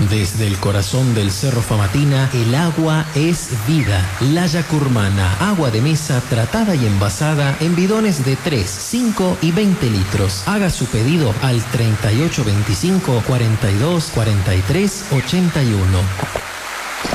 Desde el corazón del Cerro Famatina, el agua es vida. La Yacurmana, agua de mesa tratada y envasada en bidones de 3, 5 y 20 litros. Haga su pedido al 3825 42 43 81.